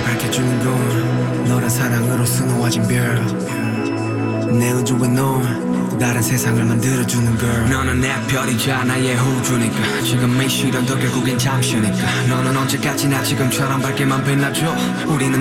밝혀주는 건 너란 사랑으로 수놓아진 별내 우주에 넌 또 다른 세상을 만들어주는 걸 너는 내 별이자 나의 호주니까 지금 이 시련도 결국엔 잠시니까 너는 언제까지나 지금처럼 밝게만 빛나줘 우리는